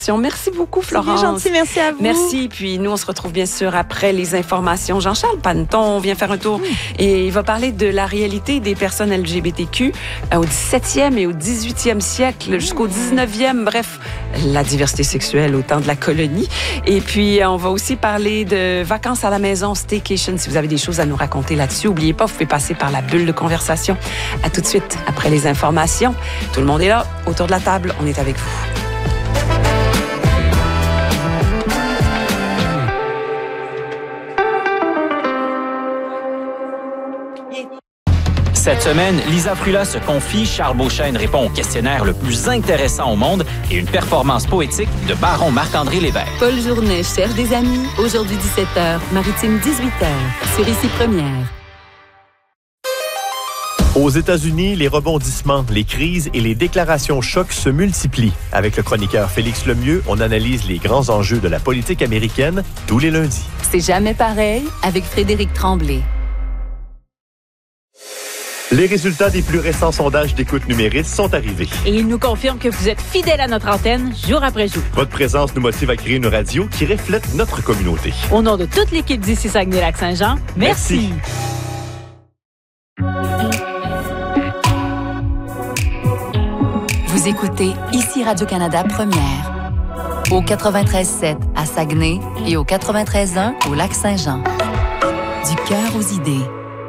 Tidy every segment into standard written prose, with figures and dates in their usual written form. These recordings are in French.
Merci beaucoup, Florence. C'est bien gentil, merci à vous. Merci. Puis nous, on se retrouve bien sûr après les informations. Jean-Charles Panneton vient faire un tour et il va parler de la réalité des personnes LGBTQ au 17e et au 18e siècle jusqu'au 19e. Bref, la diversité sexuelle au temps de la colonie. Et puis, on va aussi parler de vacances à la maison, staycation. Si vous avez des choses à nous raconter là-dessus, n'oubliez pas, vous pouvez passer par la bulle de conversation. À tout de suite après les informations. Tout le monde est là, autour de la table. On est avec vous. Cette semaine, Lisa Frula se confie, Charles Beauchesne répond au questionnaire le plus intéressant au monde et une performance poétique de baron Marc-André Lévesque. Paul Journet cherche des amis. Aujourd'hui 17h, Maritime 18h, sur Ici Première. Aux États-Unis, les rebondissements, les crises et les déclarations chocs se multiplient. Avec le chroniqueur Félix Lemieux, on analyse les grands enjeux de la politique américaine tous les lundis. C'est jamais pareil avec Frédéric Tremblay. Les résultats des plus récents sondages d'écoute numérique sont arrivés. Et il nous confirme que vous êtes fidèles à notre antenne jour après jour. Votre présence nous motive à créer une radio qui reflète notre communauté. Au nom de toute l'équipe d'ici Saguenay-Lac-Saint-Jean, merci. Vous écoutez Ici Radio-Canada Première. Au 93.7 à Saguenay et au 93.1 au Lac-Saint-Jean. Du cœur aux idées.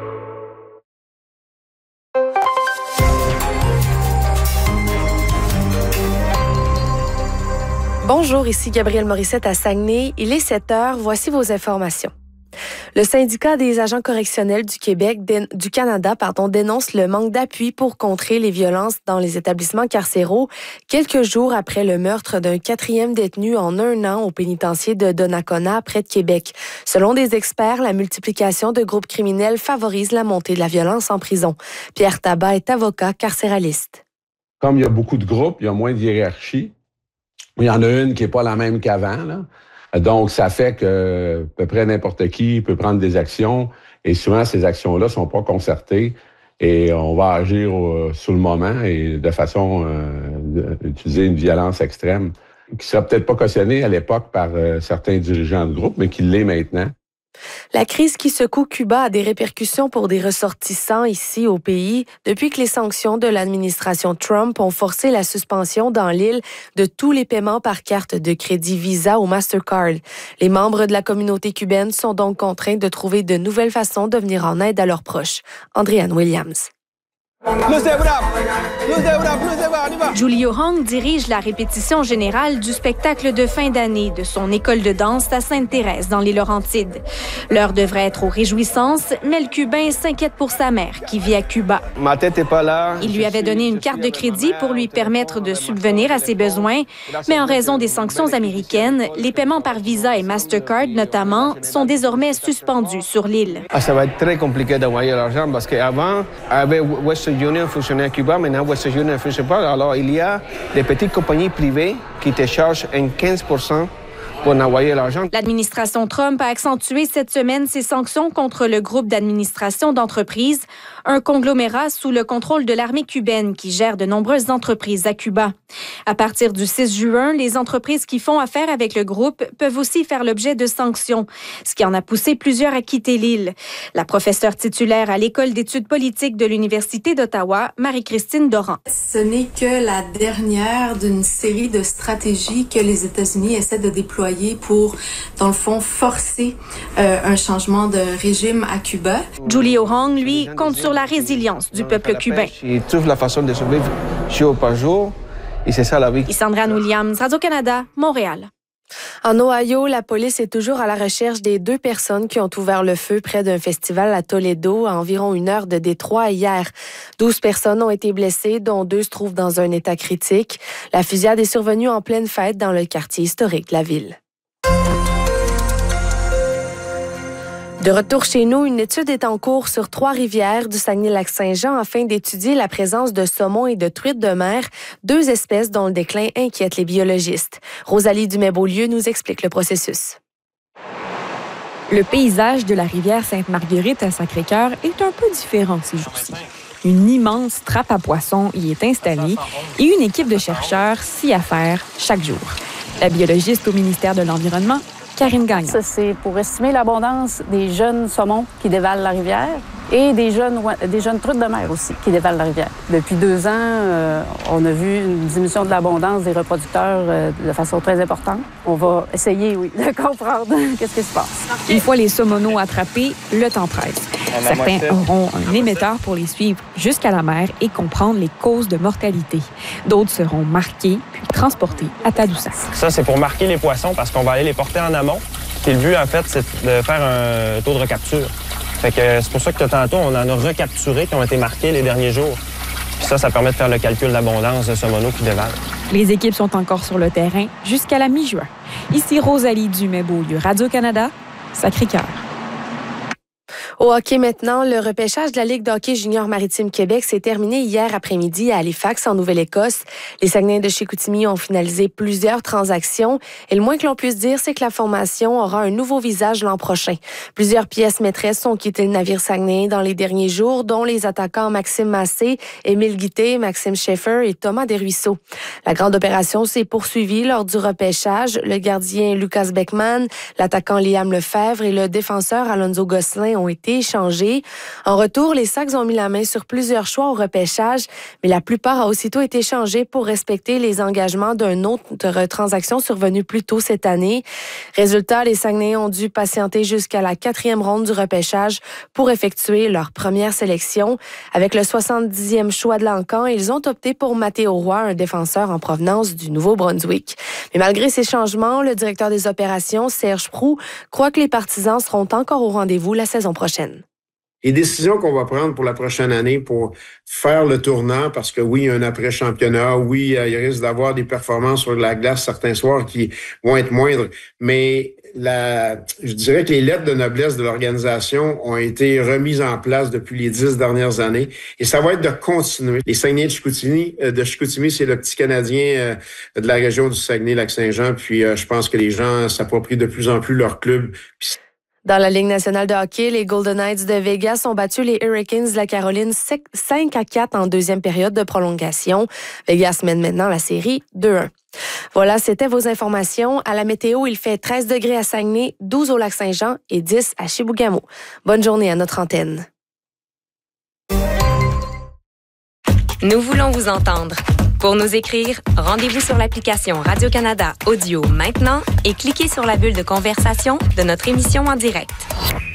Bonjour, ici Gabrielle Morissette à Saguenay. Il est 7 heures. Voici vos informations. Le syndicat des agents correctionnels du Canada, dénonce le manque d'appui pour contrer les violences dans les établissements carcéraux quelques jours après le meurtre d'un 4e détenu en 1 an au pénitencier de Donnacona, près de Québec. Selon des experts, la multiplication de groupes criminels favorise la montée de la violence en prison. Pierre Tabat est avocat carcéraliste. Comme il y a beaucoup de groupes, il y a moins de hiérarchie. Il y en a une qui n'est pas la même qu'avant, là. Donc, ça fait que à peu près n'importe qui peut prendre des actions et souvent, ces actions-là sont pas concertées et on va agir sur le moment et de façon d'utiliser une violence extrême qui serait peut-être pas cautionnée à l'époque par certains dirigeants de groupe, mais qui l'est maintenant. La crise qui secoue Cuba a des répercussions pour des ressortissants ici au pays depuis que les sanctions de l'administration Trump ont forcé la suspension dans l'île de tous les paiements par carte de crédit Visa ou Mastercard. Les membres de la communauté cubaine sont donc contraints de trouver de nouvelles façons de venir en aide à leurs proches. Andréane Williams. Julie Hong dirige la répétition générale du spectacle de fin d'année de son école de danse à Sainte-Thérèse, dans les Laurentides. L'heure devrait être aux réjouissances, mais le Cubain s'inquiète pour sa mère, qui vit à Cuba. Ma tête n'est pas là. Il lui avait donné une carte de crédit pour lui permettre de subvenir à ses besoins, mais en raison des sanctions américaines, les paiements par Visa et Mastercard, notamment, sont désormais suspendus sur l'île. Ça va être très compliqué d'envoyer l'argent parce qu'avant, avec Western Union fonctionnait à Cuba, maintenant Western Union ne fonctionne pas. Alors, il y a des petites compagnies privées qui te chargent un 15% pour envoyer l'argent. L'administration Trump a accentué cette semaine ses sanctions contre le groupe d'administration d'entreprises, un conglomérat sous le contrôle de l'armée cubaine qui gère de nombreuses entreprises à Cuba. À partir du 6 juin, les entreprises qui font affaire avec le groupe peuvent aussi faire l'objet de sanctions, ce qui en a poussé plusieurs à quitter l'île. La professeure titulaire à l'École d'études politiques de l'Université d'Ottawa, Marie-Christine Doran. Ce n'est que la dernière d'une série de stratégies que les États-Unis essaient de déployer pour, dans le fond, forcer un changement de régime à Cuba. Julie Hong, lui, compte sur la résilience du peuple cubain. Il trouve la façon de survivre jour par jour et c'est ça la vie. Sandra Williams, Radio-Canada, Montréal. En Ohio, la police est toujours à la recherche des 2 personnes qui ont ouvert le feu près d'un festival à Toledo à environ 1 heure de Détroit hier. 12 personnes ont été blessées, dont 2 se trouvent dans un état critique. La fusillade est survenue en pleine fête dans le quartier historique de la ville. De retour chez nous, une étude est en cours sur 3 rivières du Saguenay-Lac-Saint-Jean afin d'étudier la présence de saumons et de truites de mer, 2 espèces dont le déclin inquiète les biologistes. Rosalie Dumais-Beaulieu nous explique le processus. Le paysage de la rivière Sainte-Marguerite à Sacré-Cœur est un peu différent ces jours-ci. Une immense trappe à poissons y est installée et une équipe de chercheurs s'y affaire chaque jour. La biologiste au ministère de l'Environnement, Karine Gagnon. Ça, c'est pour estimer l'abondance des jeunes saumons qui dévalent la rivière et des jeunes truites de mer aussi qui dévalent la rivière. Depuis 2 ans, on a vu une diminution de l'abondance des reproducteurs de façon très importante. On va essayer, de comprendre qu'est-ce qui se passe. Une fois les saumonaux attrapés, le temps presse. Certains auront un émetteur pour les suivre jusqu'à la mer et comprendre les causes de mortalité. D'autres seront marqués puis transportés à Tadoussac. Ça, c'est pour marquer les poissons parce qu'on va aller les porter en amont. Puis le but, en fait, c'est de faire un taux de recapture. Fait que c'est pour ça que tantôt, on en a recapturé qui ont été marqués les derniers jours. Puis ça permet de faire le calcul d'abondance de saumonaux qui dévalent. Les équipes sont encore sur le terrain jusqu'à la mi-juin. Ici Rosalie Dumais-Beaulieu, Radio-Canada, Sacré-Cœur. Au hockey maintenant, le repêchage de la Ligue de hockey junior maritime Québec s'est terminé hier après-midi à Halifax, en Nouvelle-Écosse. Les Saguenayens de Chicoutimi ont finalisé plusieurs transactions et le moins que l'on puisse dire, c'est que la formation aura un nouveau visage l'an prochain. Plusieurs pièces maîtresses ont quitté le navire saguenayen dans les derniers jours, dont les attaquants Maxime Massé, Émile Guité, Maxime Schaeffer et Thomas Desruisseaux. La grande opération s'est poursuivie lors du repêchage. Le gardien Lucas Beckman, l'attaquant Liam Lefebvre et le défenseur Alonso Gosselin ont été échangés. En retour, les Sags ont mis la main sur plusieurs choix au repêchage, mais la plupart a aussitôt été changés pour respecter les engagements d'une autre transaction survenue plus tôt cette année. Résultat, les Saguenayens ont dû patienter jusqu'à la 4e ronde du repêchage pour effectuer leur première sélection. Avec le 70e choix de l'Encan, ils ont opté pour Mathéo Roy, un défenseur en provenance du Nouveau-Brunswick. Mais malgré ces changements, le directeur des opérations, Serge Proulx, croit que les partisans seront encore au rendez-vous la saison prochaine. Les décisions qu'on va prendre pour la prochaine année pour faire le tournant, parce que oui, il y a un après-championnat, oui, il risque d'avoir des performances sur la glace certains soirs qui vont être moindres, mais je dirais que les lettres de noblesse de l'organisation ont été remises en place depuis les 10 dernières années et ça va être de continuer. Les Saguenayens de Chicoutimi, c'est le petit Canadien de la région du Saguenay-Lac-Saint-Jean, puis je pense que les gens s'approprient de plus en plus leur club. Dans la Ligue nationale de hockey, les Golden Knights de Vegas ont battu les Hurricanes de la Caroline 5-4 en deuxième période de prolongation. Vegas mène maintenant la série 2-1. Voilà, c'était vos informations. À la météo, il fait 13 degrés à Saguenay, 12 au Lac-Saint-Jean et 10 à Chibougamau. Bonne journée à notre antenne. Nous voulons vous entendre. Pour nous écrire, rendez-vous sur l'application Radio-Canada Audio maintenant et cliquez sur la bulle de conversation de notre émission en direct.